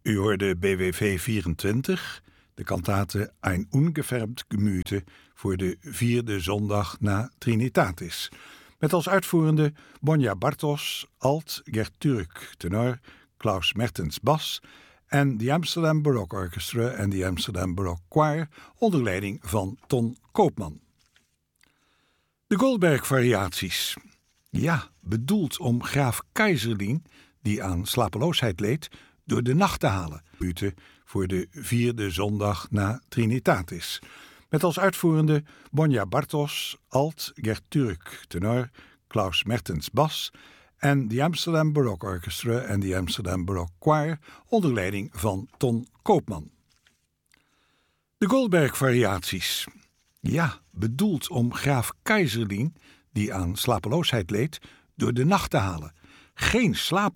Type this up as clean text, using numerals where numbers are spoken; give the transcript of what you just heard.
U hoorde BWV 24, de kantate Ein ungefärbt Gemüte voor de vierde zondag na Trinitatis. Met als uitvoerende Bonja Bartos, alt, Gert Turk, tenor, Klaus Mertens, bas en de Amsterdam Baroque Orchestra en de Amsterdam Baroque Choir onder leiding van Ton Koopman. De Goldberg-variaties. Ja, bedoeld om graaf Keiserling, die aan slapeloosheid leed, door de nacht te halen. Voor de vierde zondag na Trinitatis. Met als uitvoerende Bonja Bartos, alt, Gert Turk, tenor, Klaus Mertens, bas en de Amsterdam Baroque Orchestra en de Amsterdam Baroque Choir onder leiding van Ton Koopman. De Goldberg-variaties. Ja, bedoeld om graaf Keiserling, die aan slapeloosheid leed, door de nacht te halen. Geen slaap